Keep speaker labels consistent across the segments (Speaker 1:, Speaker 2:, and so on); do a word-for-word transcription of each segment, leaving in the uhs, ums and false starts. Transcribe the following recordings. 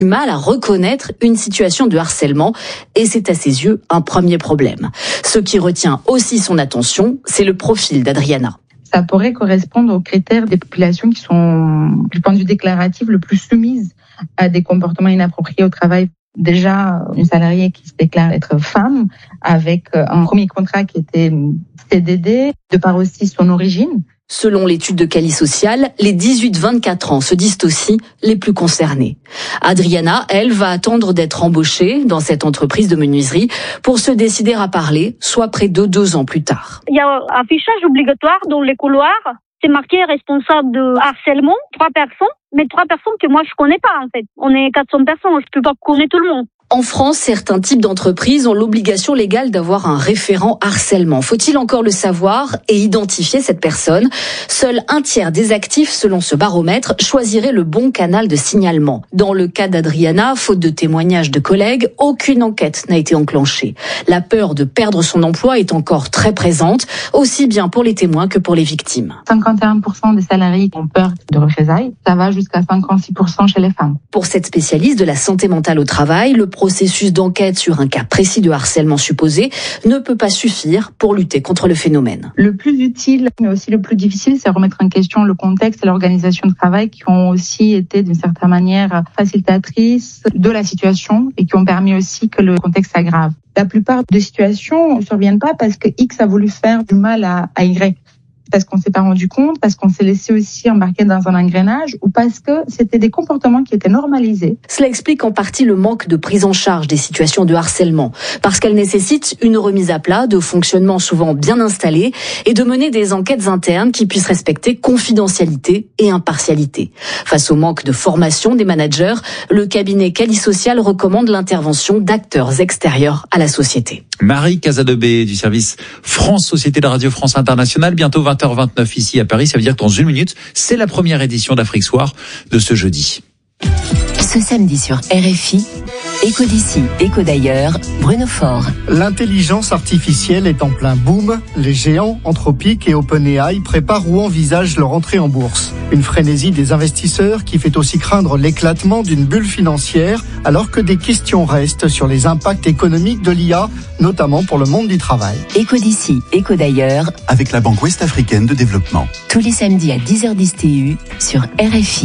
Speaker 1: du mal à reconnaître une situation de harcèlement et c'est à ses yeux un premier problème. Ce qui retient aussi son attention, c'est le profil d'Adriana.
Speaker 2: Ça pourrait correspondre aux critères des populations qui sont, du point de vue déclaratif, le plus soumises à des comportements inappropriés au travail. Déjà, une salariée qui se déclare être femme, avec un premier contrat qui était C D D, de par aussi son origine.
Speaker 1: Selon l'étude de Cali Social, les dix-huit vingt-quatre ans se disent aussi les plus concernés. Adriana, elle, va attendre d'être embauchée dans cette entreprise de menuiserie pour se décider à parler, soit près de deux ans plus tard.
Speaker 3: Il y a un affichage obligatoire dans les couloirs. C'est marqué responsable de harcèlement, trois personnes, mais trois personnes que moi je connais pas en fait. On est quatre cents personnes, je peux pas connaître tout le monde.
Speaker 1: En France, certains types d'entreprises ont l'obligation légale d'avoir un référent harcèlement. Faut-il encore le savoir et identifier cette personne ? Seul un tiers des actifs, selon ce baromètre, choisirait le bon canal de signalement. Dans le cas d'Adriana, faute de témoignages de collègues, aucune enquête n'a été enclenchée. La peur de perdre son emploi est encore très présente, aussi bien pour les témoins que pour les victimes.
Speaker 2: cinquante et un pour cent des salariés ont peur de représailles. Ça va jusqu'à cinquante-six pour cent chez les femmes.
Speaker 1: Pour cette spécialiste de la santé mentale au travail, le processus d'enquête sur un cas précis de harcèlement supposé ne peut pas suffire pour lutter contre le phénomène.
Speaker 2: Le plus utile, mais aussi le plus difficile, c'est remettre en question le contexte et l'organisation de travail qui ont aussi été d'une certaine manière facilitatrices de la situation et qui ont permis aussi que le contexte s'aggrave. La plupart des situations ne surviennent pas parce que X a voulu faire du mal à, à Y. Parce qu'on s'est pas rendu compte, parce qu'on s'est laissé aussi embarquer dans un engrenage ou parce que c'était des comportements qui étaient normalisés.
Speaker 1: Cela explique en partie le manque de prise en charge des situations de harcèlement, parce qu'elles nécessitent une remise à plat, de fonctionnement souvent bien installé et de mener des enquêtes internes qui puissent respecter confidentialité et impartialité. Face au manque de formation des managers, le cabinet Cali Social recommande l'intervention d'acteurs extérieurs à la société.
Speaker 4: Marie Casadebé du service France Société de Radio France Internationale, bientôt vingt heures vingt-neuf ici à Paris. Ça veut dire que dans une minute, c'est la première édition d'Afrique Soir de ce jeudi.
Speaker 5: Ce samedi sur R F I, Écho d'ici, Écho d'ailleurs, Bruno Faure.
Speaker 6: L'intelligence artificielle est en plein boom. Les géants Anthropic et OpenAI préparent ou envisagent leur entrée en bourse. Une frénésie des investisseurs qui fait aussi craindre l'éclatement d'une bulle financière, alors que des questions restent sur les impacts économiques de l'I A, notamment pour le monde du travail.
Speaker 5: Écho d'ici, Écho d'ailleurs,
Speaker 7: avec la Banque Ouest-Africaine de Développement.
Speaker 5: Tous les samedis à dix heures dix T U sur R F I.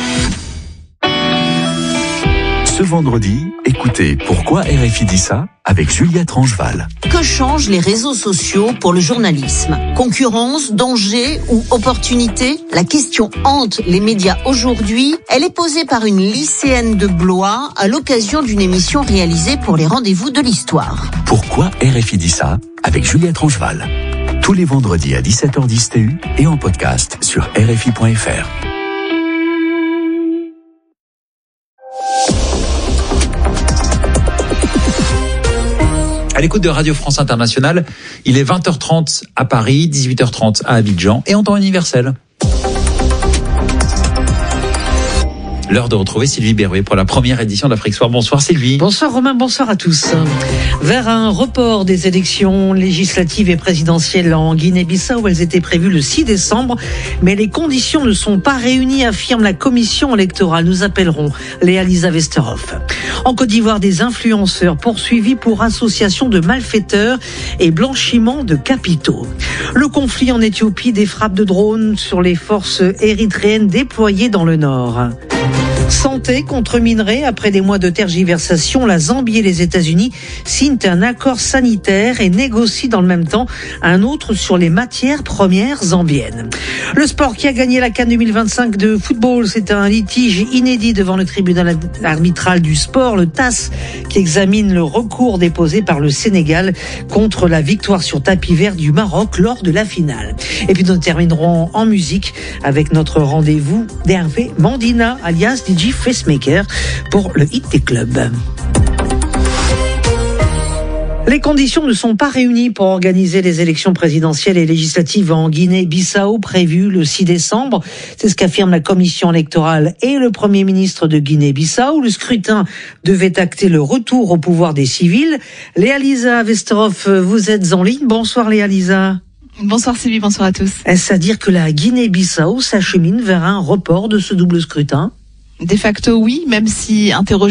Speaker 7: Ce vendredi, écoutez Pourquoi R F I dit ça avec Juliette Rangeval.
Speaker 8: Que changent les réseaux sociaux pour le journalisme ? Concurrence, danger ou opportunité ? La question hante les médias aujourd'hui. Elle est posée par une lycéenne de Blois à l'occasion d'une émission réalisée pour les rendez-vous de l'histoire.
Speaker 7: Pourquoi R F I dit ça avec Juliette Rangeval. Tous les vendredis à dix-sept heures dix T U et en podcast sur R F I point F R.
Speaker 4: À l'écoute de Radio France Internationale, il est vingt heures trente à Paris, dix-huit heures trente à Abidjan et en temps universel. L'heure de retrouver Sylvie Berruet pour la première édition d'Afrique Soir. Bonsoir Sylvie.
Speaker 9: Bonsoir Romain, bonsoir à tous. Vers un report des élections législatives et présidentielles en Guinée-Bissau, elles étaient prévues le six décembre, mais les conditions ne sont pas réunies, affirme la commission électorale. Nous appellerons Léa-Lisa Westerhoff. En Côte d'Ivoire, des influenceurs poursuivis pour association de malfaiteurs et blanchiment de capitaux. Le conflit en Éthiopie, des frappes de drones sur les forces érythréennes déployées dans le nord. Santé contre minerais, après des mois de tergiversation, la Zambie et les États-Unis signent un accord sanitaire et négocient dans le même temps un autre sur les matières premières zambiennes. Le sport qui a gagné la CAN deux mille vingt-cinq de football, c'est un litige inédit devant le tribunal arbitral du sport, le T A S, qui examine le recours déposé par le Sénégal contre la victoire sur tapis vert du Maroc lors de la finale. Et puis nous terminerons en musique avec notre rendez-vous d'Hervé Mandina, alias D J Facemaker, pour le Hit des clubs. Les conditions ne sont pas réunies pour organiser les élections présidentielles et législatives en Guinée-Bissau prévues le six décembre. C'est ce qu'affirme la commission électorale et le Premier ministre de Guinée-Bissau. Le scrutin devait acter le retour au pouvoir des civils. Léa-Lisa Westerhoff, vous êtes en ligne. Bonsoir Léa-Lisa.
Speaker 10: Bonsoir Sylvie, bonsoir à tous.
Speaker 9: Est-ce à dire que la Guinée-Bissau s'achemine vers un report de ce double scrutin ?
Speaker 10: De facto, oui, même si interrogé